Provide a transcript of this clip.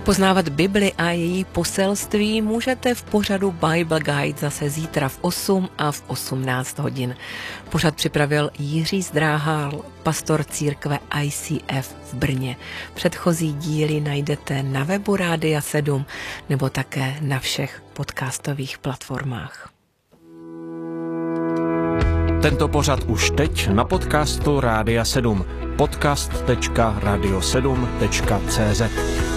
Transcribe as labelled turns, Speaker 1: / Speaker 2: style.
Speaker 1: Poznávat Bibli a její poselství můžete v pořadu Bible Guide zase zítra v 8 a v 18 hodin. Pořad připravil Jiří Zdráhal, pastor církve ICF v Brně. Předchozí díly najdete na webu Rádia 7 nebo také na všech podcastových platformách.
Speaker 2: Tento pořad už teď na podcastu Rádia 7. podcast.radio7.cz